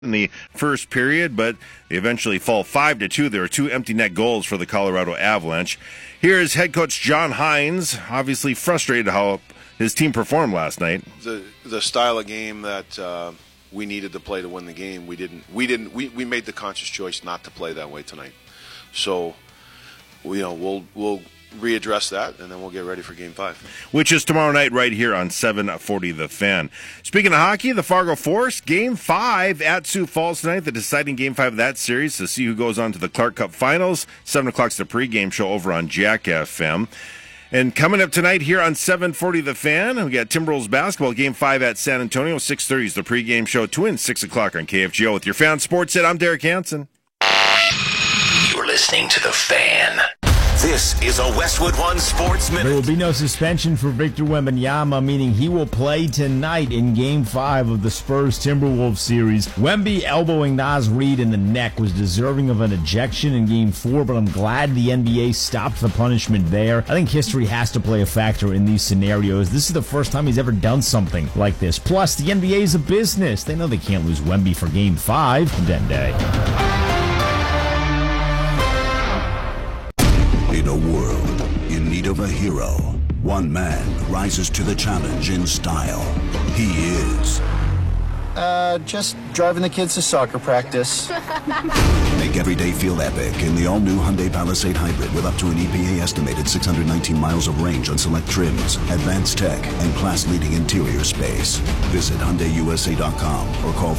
in the first period, but they eventually fall 5-2. There are 2 empty net goals for the Colorado Avalanche. Here is head coach John Hynes, obviously frustrated how his team performed last night. The style of game that we needed to play to win the game, we made the conscious choice not to play that way tonight. So, we'll readdress that, and then we'll get ready for Game 5. Which is tomorrow night right here on 740 The Fan. Speaking of hockey, the Fargo Force, Game 5 at Sioux Falls tonight, the deciding Game 5 of that series to see who goes on to the Clark Cup Finals. 7 o'clock's the pregame show over on Jack FM. And coming up tonight here on 740 The Fan, we got Timberwolves basketball, Game 5 at San Antonio. 6:30 is the pregame show. Twins, 6 o'clock on KFGO. With your Fan Sports Hit, I'm Derek Hansen. You're listening to The Fan. This is a Westwood One Sports Minute. There will be no suspension for Victor Wembanyama, meaning he will play tonight in Game 5 of the Spurs-Timberwolves series. Wemby elbowing Naz Reid in the neck was deserving of an ejection in Game 4, but I'm glad the NBA stopped the punishment there. I think history has to play a factor in these scenarios. This is the first time he's ever done something like this. Plus, the NBA is a business. They know they can't lose Wemby for Game 5. Dende. In a world in need of a hero, one man rises to the challenge in style. He is... just driving the kids to soccer practice. Make every day feel epic in the all-new Hyundai Palisade Hybrid with up to an EPA-estimated 619 miles of range on select trims, advanced tech, and class-leading interior space. Visit HyundaiUSA.com or call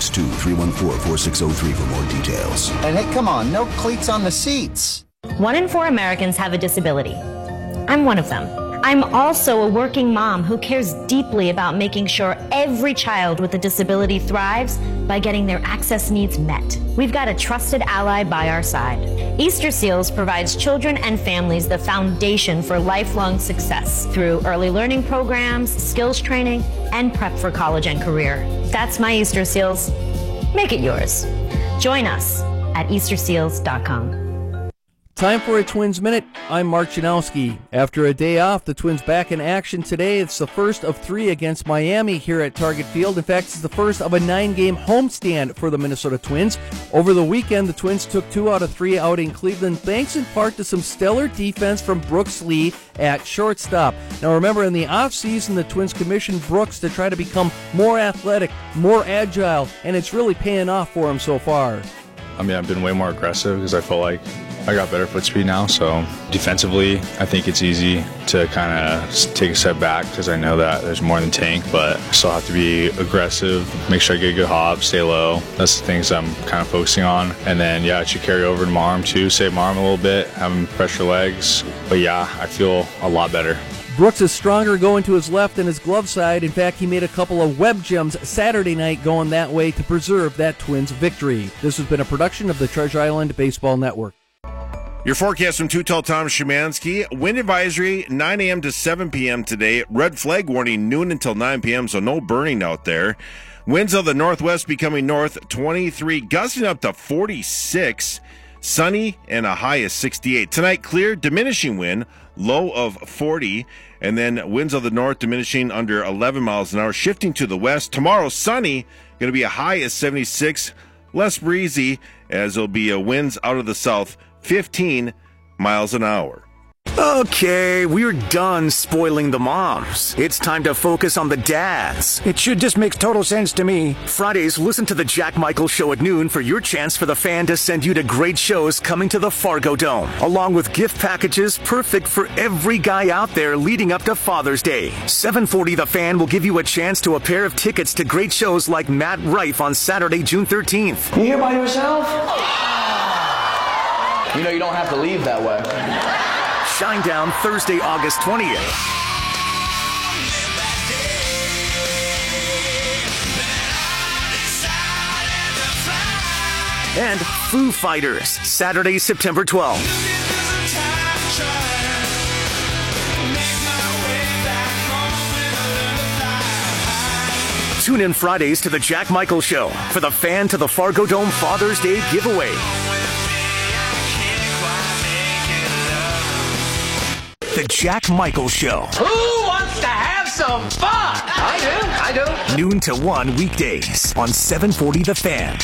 562-314-4603 for more details. And hey, come on, no cleats on the seats. 1 in 4 Americans have a disability. I'm one of them. I'm also a working mom who cares deeply about making sure every child with a disability thrives by getting their access needs met. We've got a trusted ally by our side. Easter Seals provides children and families the foundation for lifelong success through early learning programs, skills training, and prep for college and career. That's my Easter Seals. Make it yours. Join us at easterseals.com. Time for a Twins Minute. I'm Mark Janowski. After a day off, the Twins back in action today. It's the first of 3 against Miami here at Target Field. In fact, it's the first of a 9-game homestand for the Minnesota Twins. Over the weekend, the Twins took 2 out of 3 out in Cleveland, thanks in part to some stellar defense from Brooks Lee at shortstop. Now remember, in the offseason, the Twins commissioned Brooks to try to become more athletic, more agile, and it's really paying off for him so far. I've been way more aggressive because I feel like I got better foot speed now, so defensively, I think it's easy to kind of take a step back because I know that there's more than tank, but I still have to be aggressive, make sure I get a good hop, stay low. That's the things I'm kind of focusing on. And then, it should carry over to my arm too, save my arm a little bit, have him pressure legs. But I feel a lot better. Brooks is stronger going to his left than his glove side. In fact, he made a couple of web gems Saturday night going that way to preserve that Twins victory. This has been a production of the Treasure Island Baseball Network. Your forecast from Too Tall Tom Szymanski. Wind advisory 9 a.m. to 7 p.m. today. Red flag warning noon until 9 p.m., so no burning out there. Winds of the northwest becoming north 23, gusting up to 46. Sunny and a high of 68. Tonight, clear, diminishing wind, low of 40. And then winds of the north diminishing under 11 miles an hour, shifting to the west. Tomorrow, sunny, going to be a high of 76. Less breezy, as there'll be winds out of the south, 15 miles an hour. Okay, we're done spoiling the moms. It's time to focus on the dads. It should just make total sense to me. Fridays, listen to the Jack Michael Show at noon for your chance for the Fan to send you to great shows coming to the Fargo Dome, along with gift packages perfect for every guy out there leading up to Father's Day. 740 The Fan will give you a chance to a pair of tickets to great shows like Matt Rife on Saturday, June 13th. You here by yourself? You know you don't have to leave that way. Shinedown Thursday, August 20th. And Foo Fighters, Saturday, September 12th. Tune in Fridays to the Jack Michael Show for the Fan to the Fargo Dome Father's Day giveaway. The Jack Michael Show. Who wants to have some fun. I do. Noon to 1 weekdays on 740 The Fan.